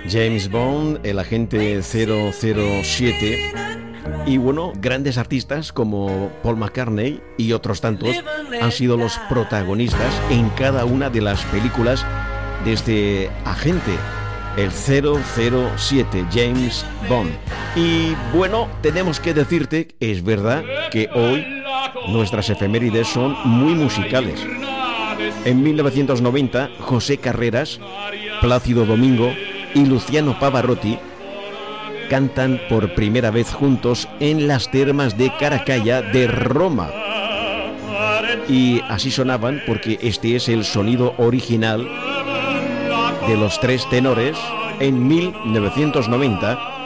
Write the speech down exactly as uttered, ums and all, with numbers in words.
James Bond, el agente cero cero siete. Y bueno, grandes artistas como Paul McCartney y otros tantos han sido los protagonistas en cada una de las películas de este agente, el cero cero siete, James Bond. Y bueno, tenemos que decirte, es verdad, que hoy nuestras efemérides son muy musicales. En mil novecientos noventa, José Carreras, Plácido Domingo y Luciano Pavarotti cantan por primera vez juntos en las termas de Caracalla de Roma. Y así sonaban porque este es el sonido original de los tres tenores en mil novecientos noventa